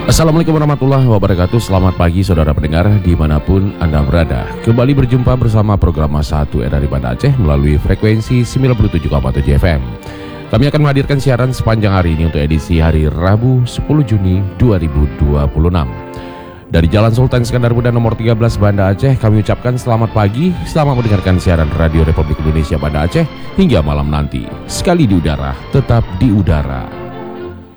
Assalamualaikum warahmatullahi wabarakatuh. Selamat pagi saudara pendengar dimanapun Anda berada. Kembali berjumpa bersama program Masa 1 dari Banda Aceh melalui frekuensi 97,7 FM. Kami akan menghadirkan siaran sepanjang hari ini untuk edisi hari Rabu 10 Juni 2026. Dari Jalan Sultan Iskandar Muda nomor 13 Banda Aceh, kami ucapkan selamat pagi, selamat mendengarkan siaran Radio Republik Indonesia Banda Aceh hingga malam nanti. Sekali di udara, tetap di udara.